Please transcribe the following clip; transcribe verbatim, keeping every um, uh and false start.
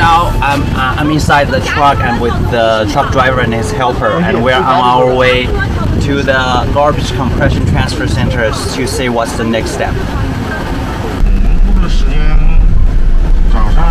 now I'm uh, I'm inside the truck and with the truck driver and his helper, and we're on our way to the garbage compression transfer centers to see what's the next step.